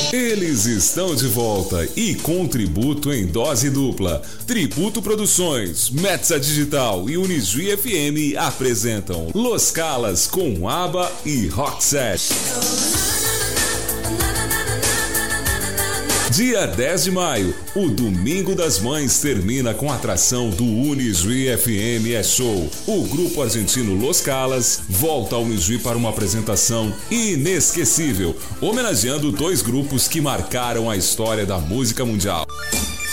Eles estão de volta e com tributo em dose dupla. Tributo Produções, Metza Digital e Unijuí FM apresentam Los Calas com ABBA e Roxette. Dia 10 de maio, o Domingo das Mães termina com a atração do Unijuí FM Show. O grupo argentino Los Calas volta ao Unijuí para uma apresentação inesquecível, homenageando dois grupos que marcaram a história da música mundial.